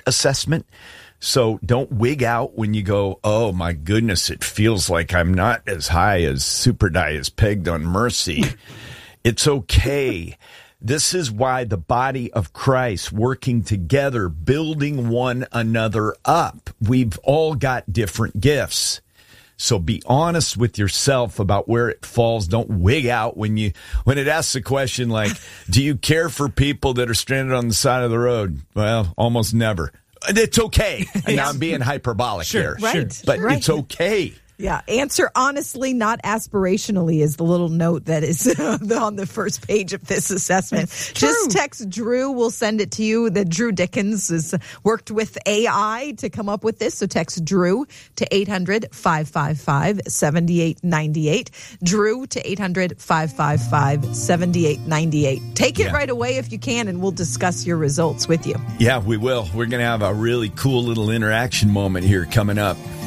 assessment. So don't wig out when you go, oh, my goodness, it feels like I'm not as high as Super Die is pegged on Mercy. It's okay. This is why the body of Christ working together, building one another up. We've all got different gifts. So be honest with yourself about where it falls. Don't wig out when it asks a question like, do you care for people that are stranded on the side of the road? Well, almost never. It's okay. And now I'm being hyperbolic here. Right. But it's okay. Yeah, answer honestly, not aspirationally is the little note that is on the first page of this assessment. Just text Drew. We'll send it to you. Drew Dickens has worked with AI to come up with this. So text Drew to 800-555-7898. Drew to 800-555-7898. Take it right away if you can, and we'll discuss your results with you. Yeah, we will. We're going to have a really cool little interaction moment here coming up.